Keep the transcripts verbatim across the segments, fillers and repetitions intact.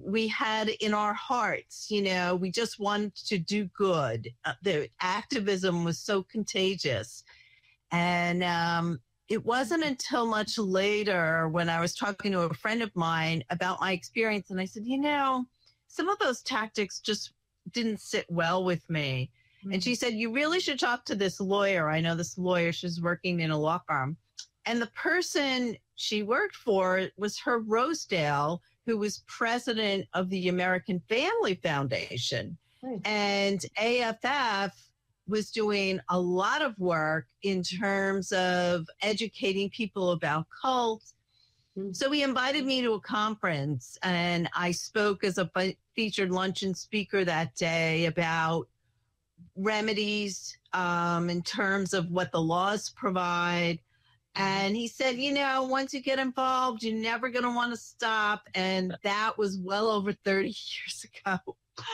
we had in our hearts, you know, we just wanted to do good. Uh, the activism was so contagious. And um, it wasn't until much later when I was talking to a friend of mine about my experience. And I said, you know, some of those tactics just didn't sit well with me. Mm-hmm. And she said, you really should talk to this lawyer. I know this lawyer. She's working in a law firm. And the person she worked for was her Rosedale, who was president of the American Family Foundation. Right. And A F F was doing a lot of work in terms of educating people about cults. Mm-hmm. So he invited me to a conference, and I spoke as a featured luncheon speaker that day about remedies um, in terms of what the laws provide. And he said, you know, once you get involved, you're never going to want to stop. And that was well over thirty years ago.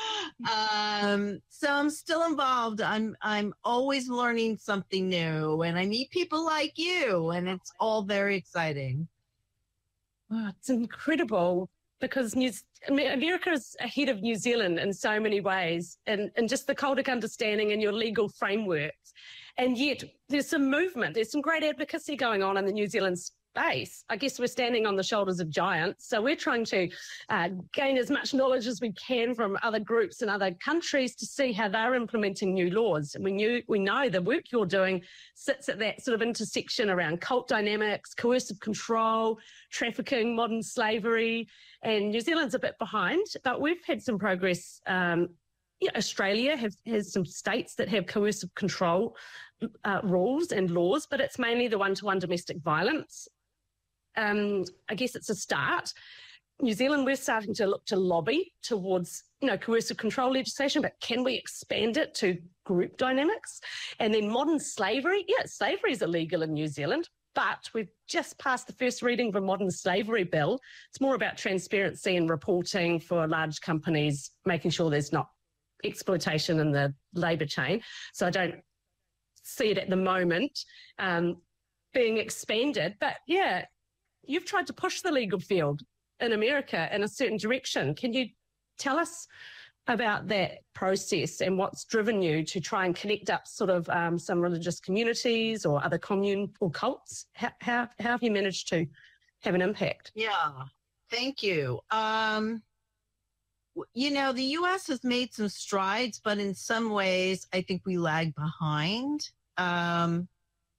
Um, so I'm still involved. I'm I'm always learning something new, and I meet people like you, and it's all very exciting. Wow, it's incredible because New, I mean, America is ahead of New Zealand in so many ways, and, and just the cultic understanding and your legal frameworks. And yet there's some movement. There's some great advocacy going on in the New Zealand space. I guess we're standing on the shoulders of giants. So we're trying to uh, gain as much knowledge as we can from other groups and other countries to see how they're implementing new laws. And we, knew, we know the work you're doing sits at that sort of intersection around cult dynamics, coercive control, trafficking, modern slavery. And New Zealand's a bit behind, but we've had some progress. Um, yeah, Australia have, has some states that have coercive control uh, rules and laws, but it's mainly the one-to-one domestic violence. Um, I guess it's a start. New Zealand, we're starting to look to lobby towards, you know, coercive control legislation, but can we expand it to group dynamics? And then modern slavery, yeah, slavery is illegal in New Zealand, but we've just passed the first reading of a modern slavery bill. It's more about transparency and reporting for large companies, making sure there's not exploitation in the labour chain. So I don't see it at the moment um, being expanded. But yeah, you've tried to push the legal field in America in a certain direction. Can you tell us about that process and what's driven you to try and connect up sort of um, some religious communities or other commune or cults? How, how, how have you managed to have an impact? Yeah, thank you. Um, you know, the U S has made some strides, but in some ways, I think we lag behind. Um,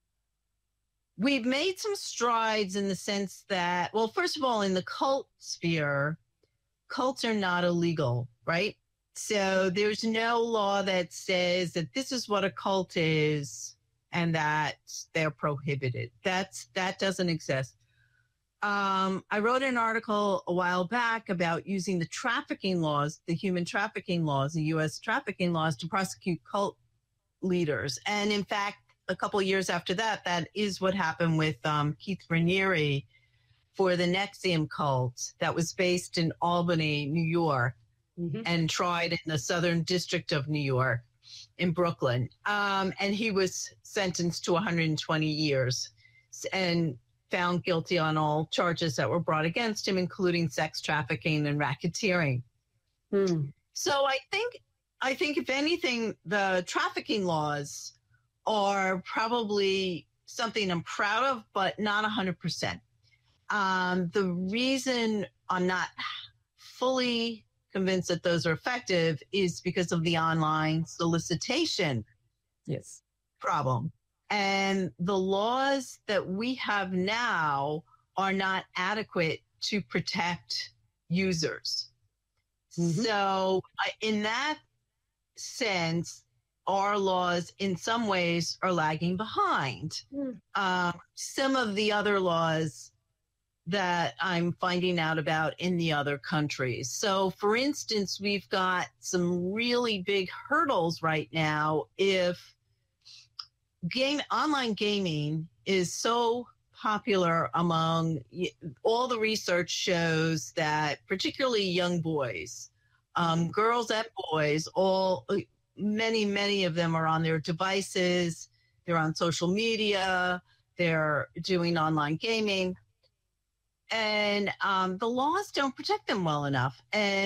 we've made some strides in the sense that, well, first of all, in the cult sphere, cults are not illegal, right? So there's no law that says that this is what a cult is and that they're prohibited. That's that doesn't exist. Um, I wrote an article a while back about using the trafficking laws, the human trafficking laws, the U S trafficking laws to prosecute cult leaders. And in fact, a couple of years after that, that is what happened with um, Keith Raniere for the N X I V M cult that was based in Albany, New York, mm-hmm. and tried in the Southern District of New York in Brooklyn. Um, and he was sentenced to one hundred twenty years and found guilty on all charges that were brought against him, including sex trafficking and racketeering. Mm. So I think, I think if anything, the trafficking laws are probably something I'm proud of, but not one hundred percent. Um, the reason I'm not fully convinced that those are effective is because of the online solicitation yes. problem. And the laws that we have now are not adequate to protect users. Mm-hmm. So I, in that sense, our laws in some ways are lagging behind. Mm. Uh, some of the other laws that I'm finding out about in the other countries. So for instance, we've got some really big hurdles right now. If game online gaming is so popular among all the research shows that particularly young boys, um, girls and boys, all many, many of them are on their devices. They're on social media. They're doing online gaming. And um, the laws don't protect them well enough. And